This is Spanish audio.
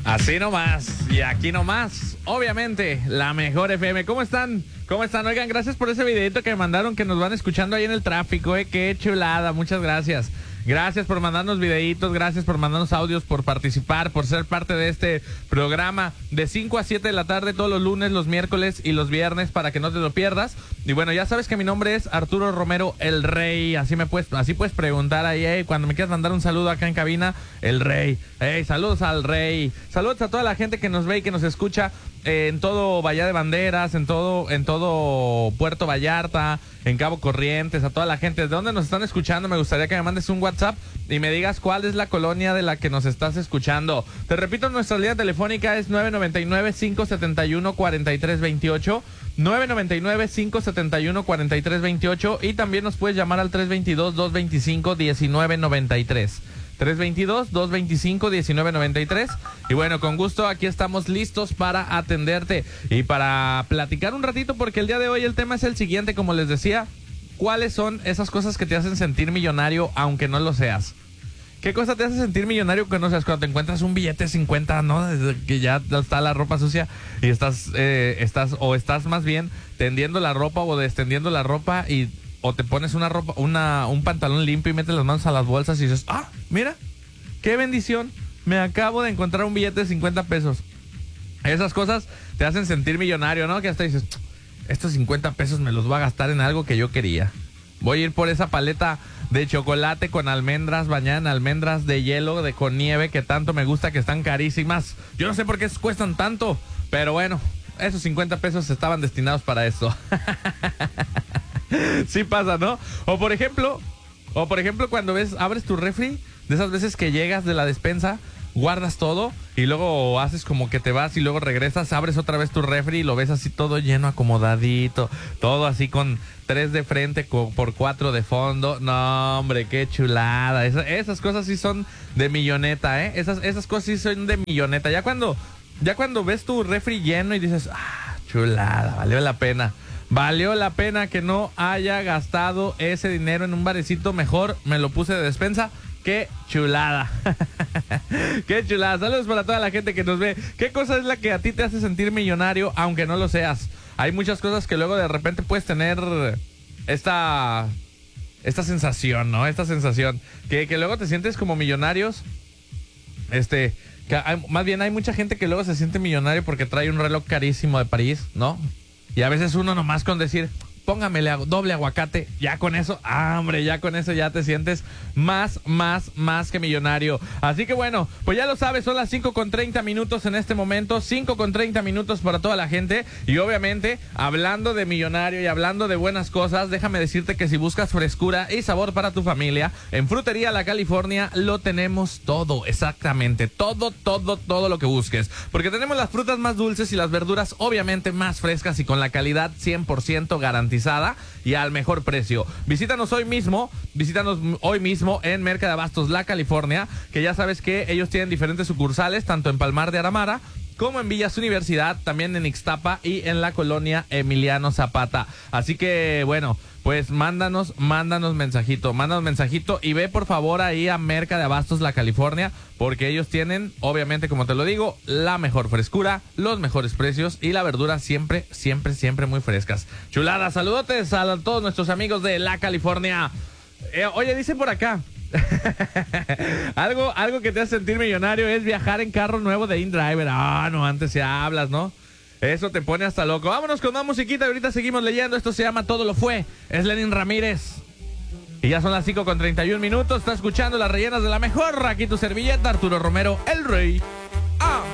Así nomás, y aquí nomás, obviamente, la mejor FM. ¿Cómo están? ¿Cómo están? Oigan, gracias por ese videito que me mandaron, que nos van escuchando ahí en el tráfico, qué chulada, muchas gracias. Gracias por mandarnos videitos, gracias por mandarnos audios, por participar, por ser parte de este programa de 5 a 7 de la tarde todos los lunes, los miércoles y los viernes para que no te lo pierdas. Y bueno, ya sabes que mi nombre es Arturo Romero, el Rey. Así puedes preguntar ahí, cuando me quieras mandar un saludo acá en cabina, el Rey. Saludos al Rey. Saludos a toda la gente que nos ve y que nos escucha en todo Bahía de Banderas, en todo Puerto Vallarta, en Cabo Corrientes, a toda la gente. ¿De dónde nos están escuchando? Me gustaría que me mandes un WhatsApp y me digas cuál es la colonia de la que nos estás escuchando. Te repito, nuestra línea telefónica es 999-571-4328, 999-571-4328, y también nos puedes llamar al 322-225-1993. 322-225-1993. Y bueno, con gusto aquí estamos listos para atenderte y para platicar un ratito, porque el día de hoy el tema es el siguiente, como les decía. ¿Cuáles son esas cosas que te hacen sentir millonario aunque no lo seas? ¿Qué cosa te hace sentir millonario que no seas? Cuando te encuentras un billete de 50, ¿no? Desde que ya está la ropa sucia y estás más bien tendiendo la ropa o descendiendo la ropa, o te pones un pantalón limpio y metes las manos a las bolsas y dices, mira, qué bendición, me acabo de encontrar un billete de 50 pesos. Esas cosas te hacen sentir millonario, ¿no? Que hasta dices, estos 50 pesos me los voy a gastar en algo que yo quería. Voy a ir por esa paleta de chocolate con almendras, bañada en almendras de hielo, con nieve, que tanto me gusta, que están carísimas. Yo no sé por qué cuestan tanto, pero bueno, esos 50 pesos estaban destinados para eso. Sí pasa, ¿no? O por ejemplo, cuando abres tu refri, de esas veces que llegas de la despensa, guardas todo y luego haces como que te vas y luego regresas, abres otra vez tu refri y lo ves así todo lleno, acomodadito, todo así con 3 de frente por 4 de fondo. No, hombre, qué chulada. Esas cosas sí son de milloneta, ¿eh? Esas cosas sí son de milloneta. Ya cuando ves tu refri lleno y dices, chulada, valió la pena. Valió la pena que no haya gastado ese dinero en un barecito, mejor me lo puse de despensa. ¡Qué chulada! ¡Qué chulada! Saludos para toda la gente que nos ve. ¿Qué cosa es la que a ti te hace sentir millonario aunque no lo seas? Hay muchas cosas que luego de repente puedes tener esta sensación, ¿no? Esta sensación que luego te sientes como millonarios. Más bien hay mucha gente que luego se siente millonario porque trae un reloj carísimo de París, ¿no? Y a veces uno nomás con decir, póngamele doble aguacate, ya con eso, hombre, ya con eso ya te sientes más que millonario. Así que bueno, pues ya lo sabes, son las 5:30 en este momento, 5:30 para toda la gente. Y obviamente, hablando de millonario y hablando de buenas cosas, déjame decirte que si buscas frescura y sabor para tu familia, en Frutería La California lo tenemos todo, exactamente, todo lo que busques. Porque tenemos las frutas más dulces y las verduras obviamente más frescas y con la calidad 100% garantizada y al mejor precio. Visítanos hoy mismo en Merca de Abastos La California, que ya sabes que ellos tienen diferentes sucursales, tanto en Palmar de Aramara como en Villas Universidad, también en Ixtapa y en la colonia Emiliano Zapata. Así que bueno, pues mándanos mensajito y ve por favor ahí a Merca de Abastos La California, porque ellos tienen, obviamente, como te lo digo, la mejor frescura, los mejores precios y la verdura siempre muy frescas. Chulada, saludotes a todos nuestros amigos de La California. Oye, dice por acá, algo que te hace sentir millonario es viajar en carro nuevo de InDriver. No, antes ya hablas, ¿no? Eso te pone hasta loco. Vámonos con más musiquita y ahorita seguimos leyendo. Esto se llama Todo lo Fue. Es Lenin Ramírez. Y ya son las 5:31. Está escuchando Las Rellenas de la Mejor. Aquí tu servilleta, Arturo Romero, el Rey.